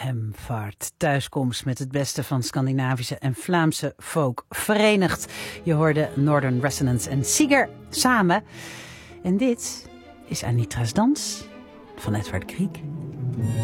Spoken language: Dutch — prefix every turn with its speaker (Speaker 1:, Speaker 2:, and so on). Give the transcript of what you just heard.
Speaker 1: Hemvaart. Thuiskomst met het beste van Scandinavische en Vlaamse folk verenigd. Je hoorde Northern Resonance en Seeger samen. En dit is Anitra's Dans van Edvard Grieg.